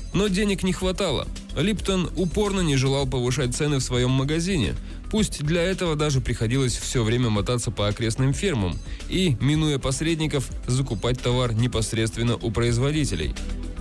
Но денег не хватало. Липтон упорно не желал повышать цены в своем магазине. Пусть для этого даже приходилось все время мотаться по окрестным фермам и, минуя посредников, закупать товар непосредственно у производителей.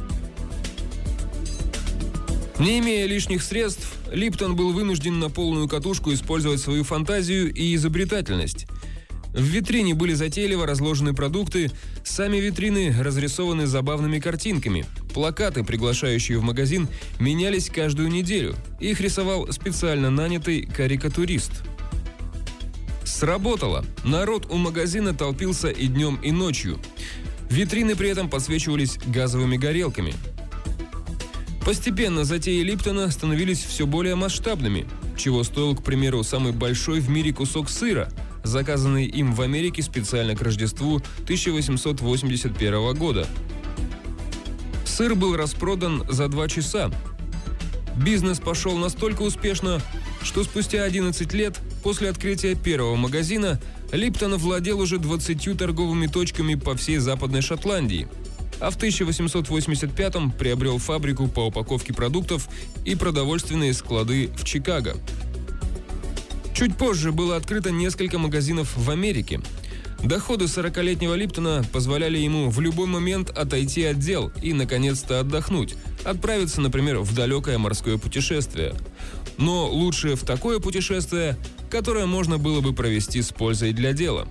Не имея лишних средств, Липтон был вынужден на полную катушку использовать свою фантазию и изобретательность. В витрине были затейливо разложены продукты, сами витрины разрисованы забавными картинками. Плакаты, приглашающие в магазин, менялись каждую неделю. Их рисовал специально нанятый карикатурист. Сработало. Народ у магазина толпился и днем, и ночью. Витрины при этом подсвечивались газовыми горелками. Постепенно затеи Липтона становились все более масштабными, чего стоил, к примеру, самый большой в мире кусок сыра, заказанный им в Америке специально к Рождеству 1881 года. Сыр был распродан за 2 часа. Бизнес пошел настолько успешно, что спустя 11 лет после открытия первого магазина Липтон владел уже 20 торговыми точками по всей Западной Шотландии, а в 1885-м приобрел фабрику по упаковке продуктов и продовольственные склады в Чикаго. Чуть позже было открыто несколько магазинов в Америке. Доходы 40-летнего Липтона позволяли ему в любой момент отойти от дел и, наконец-то, отдохнуть, отправиться, например, в далекое морское путешествие. Но лучше в такое путешествие, которое можно было бы провести с пользой для дела.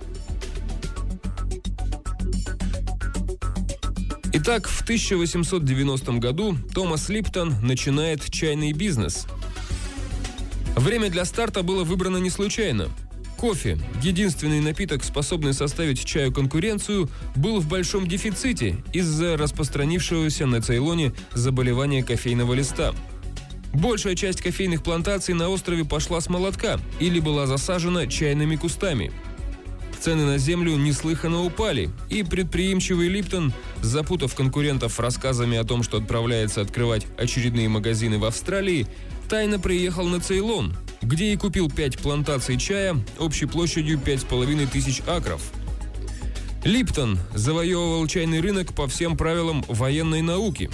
Итак, в 1890 году Томас Липтон начинает чайный бизнес. Время для старта было выбрано не случайно. Кофе, единственный напиток, способный составить чаю конкуренцию, был в большом дефиците из-за распространившегося на Цейлоне заболевания кофейного листа. Большая часть кофейных плантаций на острове пошла с молотка или была засажена чайными кустами. Цены на землю неслыханно упали, и предприимчивый Липтон, запутав конкурентов рассказами о том, что отправляется открывать очередные магазины в Австралии, тайно приехал на Цейлон, где и купил 5 плантаций чая общей площадью 5500 акров. Липтон завоевывал чайный рынок по всем правилам военной науки.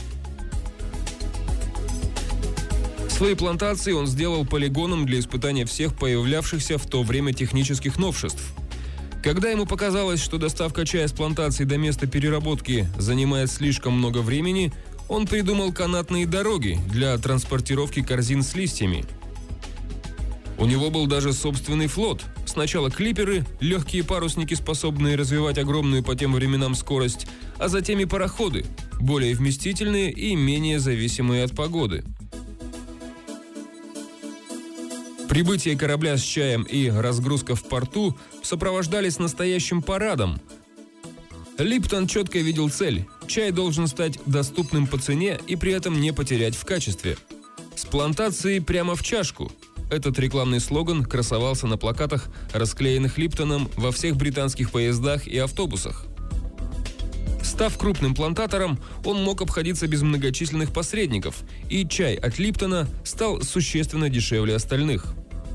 Свои плантации он сделал полигоном для испытания всех появлявшихся в то время технических новшеств. Когда ему показалось, что доставка чая с плантации до места переработки занимает слишком много времени, он придумал канатные дороги для транспортировки корзин с листьями. У него был даже собственный флот. Сначала клиперы, легкие парусники, способные развивать огромную по тем временам скорость, а затем и пароходы, более вместительные и менее зависимые от погоды. Прибытие корабля с чаем и разгрузка в порту сопровождались настоящим парадом. Липтон четко видел цель. Чай должен стать доступным по цене и при этом не потерять в качестве. С плантации прямо в чашку. Этот рекламный слоган красовался на плакатах, расклеенных Липтоном во всех британских поездах и автобусах. Став крупным плантатором, он мог обходиться без многочисленных посредников, и чай от Липтона стал существенно дешевле остальных.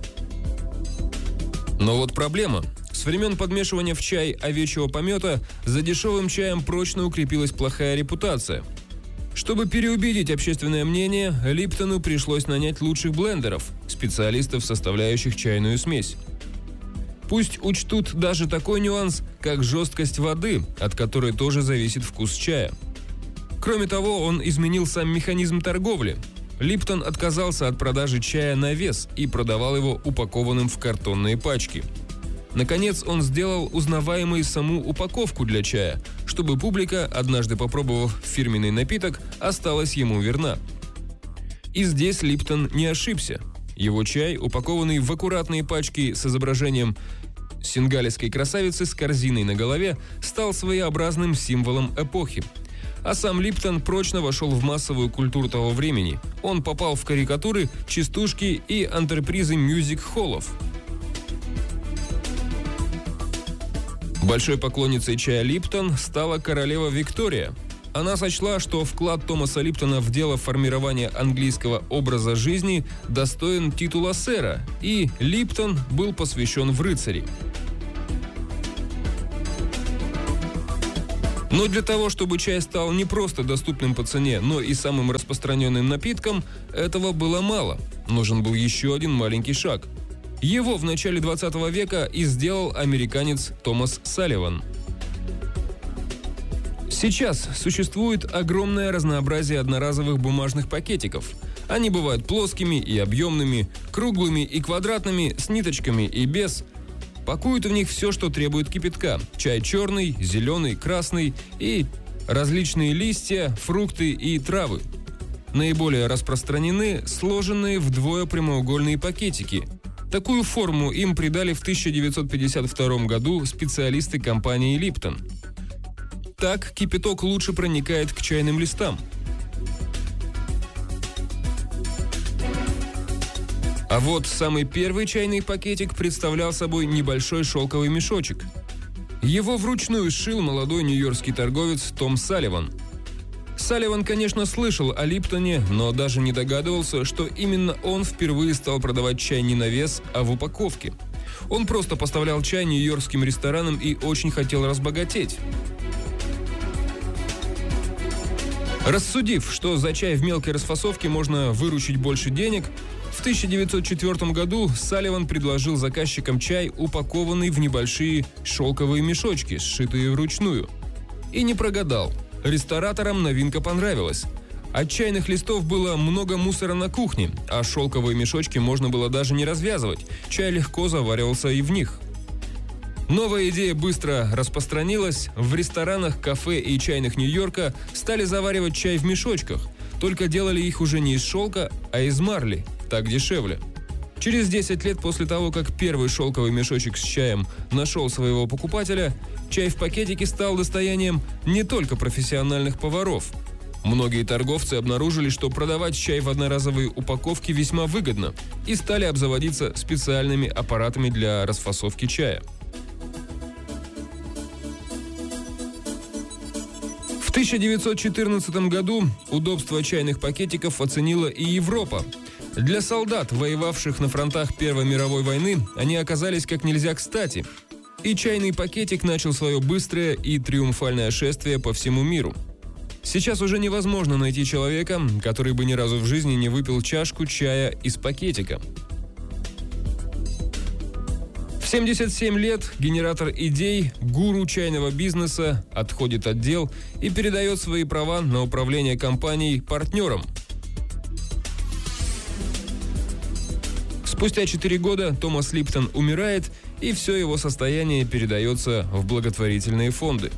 Но вот проблема. С времен подмешивания в чай овечьего помета за дешевым чаем прочно укрепилась плохая репутация. Чтобы переубедить общественное мнение, Липтону пришлось нанять лучших блендеров, специалистов, составляющих чайную смесь. Пусть учтут даже такой нюанс, как жесткость воды, от которой тоже зависит вкус чая. Кроме того, он изменил сам механизм торговли. Липтон отказался от продажи чая на вес и продавал его упакованным в картонные пачки. Наконец, он сделал узнаваемой саму упаковку для чая, чтобы публика, однажды попробовав фирменный напиток, осталась ему верна. И здесь Липтон не ошибся. Его чай, упакованный в аккуратные пачки с изображением сингалийской красавицы с корзиной на голове, стал своеобразным символом эпохи. А сам Липтон прочно вошел в массовую культуру того времени. Он попал в карикатуры, частушки и антрепризы мюзик-холлов. Большой поклонницей чая Липтон стала королева Виктория. Она сочла, что вклад Томаса Липтона в дело формирования английского образа жизни достоин титула сэра, и Липтон был посвящен в рыцари. Но для того, чтобы чай стал не просто доступным по цене, но и самым распространенным напитком, этого было мало. Нужен был еще один маленький шаг. Его в начале 20 века и сделал американец Томас Салливан. Сейчас существует огромное разнообразие одноразовых бумажных пакетиков. Они бывают плоскими и объемными, круглыми и квадратными, с ниточками и без. Пакуют в них все, что требует кипятка. Чай черный, зеленый, красный и различные листья, фрукты и травы. Наиболее распространены сложенные вдвое прямоугольные пакетики. Такую форму им придали в 1952 году специалисты компании Lipton. Так кипяток лучше проникает к чайным листам. А вот самый первый чайный пакетик представлял собой небольшой шелковый мешочек. Его вручную сшил молодой нью-йоркский торговец Том Салливан. Салливан, конечно, слышал о Липтоне, но даже не догадывался, что именно он впервые стал продавать чай не на вес, а в упаковке. Он просто поставлял чай нью-йоркским ресторанам и очень хотел разбогатеть. Рассудив, что за чай в мелкой расфасовке можно выручить больше денег, в 1904 году Салливан предложил заказчикам чай, упакованный в небольшие шелковые мешочки, сшитые вручную. И не прогадал. Рестораторам новинка понравилась. От чайных листов было много мусора на кухне, а шелковые мешочки можно было даже не развязывать. Чай легко заваривался и в них. Новая идея быстро распространилась. В ресторанах, кафе и чайных Нью-Йорка стали заваривать чай в мешочках. Только делали их уже не из шелка, а из марли. Так дешевле. Через 10 лет после того, как первый шелковый мешочек с чаем нашел своего покупателя, чай в пакетике стал достоянием не только профессиональных поваров. Многие торговцы обнаружили, что продавать чай в одноразовой упаковке весьма выгодно, и стали обзаводиться специальными аппаратами для расфасовки чая. В 1914 году удобство чайных пакетиков оценила и Европа. Для солдат, воевавших на фронтах Первой мировой войны, они оказались как нельзя кстати. И чайный пакетик начал свое быстрое и триумфальное шествие по всему миру. Сейчас уже невозможно найти человека, который бы ни разу в жизни не выпил чашку чая из пакетика. В 77 лет генератор идей, гуру чайного бизнеса отходит от дел и передает свои права на управление компанией партнерам. Спустя 4 года Томас Липтон умирает, и все его состояние передается в благотворительные фонды.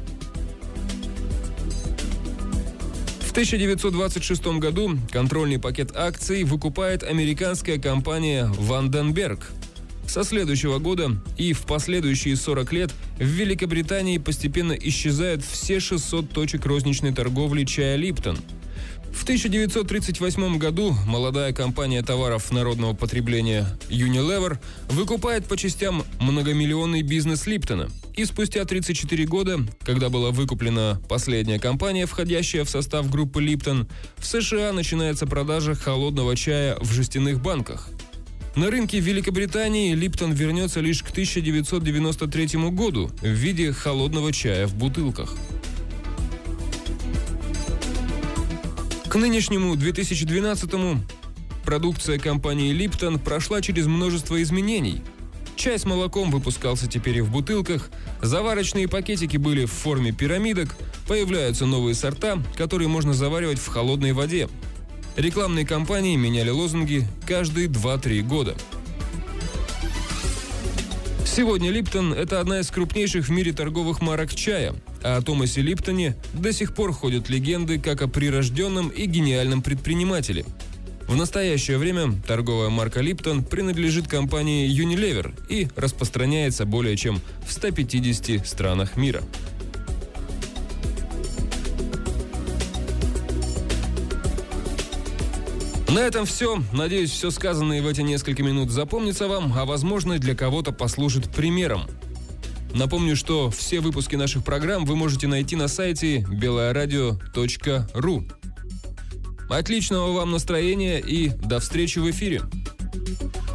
В 1926 году контрольный пакет акций выкупает американская компания «Ванденберг». Со следующего года и в последующие 40 лет в Великобритании постепенно исчезают все 600 точек розничной торговли чая «Липтон». В 1938 году молодая компания товаров народного потребления Unilever выкупает по частям многомиллионный бизнес Липтона. И спустя 34 года, когда была выкуплена последняя компания, входящая в состав группы Липтон, в США начинается продажа холодного чая в жестяных банках. На рынке Великобритании Липтон вернется лишь к 1993 году в виде холодного чая в бутылках. К нынешнему 2012-му продукция компании Lipton прошла через множество изменений. Чай с молоком выпускался теперь и в бутылках, заварочные пакетики были в форме пирамидок, появляются новые сорта, которые можно заваривать в холодной воде. Рекламные кампании меняли лозунги каждые 2-3 года. Сегодня Lipton – это одна из крупнейших в мире торговых марок чая, а о Томасе Липтоне до сих пор ходят легенды как о прирожденном и гениальном предпринимателе. В настоящее время торговая марка Lipton принадлежит компании Unilever и распространяется более чем в 150 странах мира. На этом все. Надеюсь, все сказанное в эти несколько минут запомнится вам, а возможно, для кого-то послужит примером. Напомню, что все выпуски наших программ вы можете найти на сайте beloradio.ru. Отличного вам настроения и до встречи в эфире!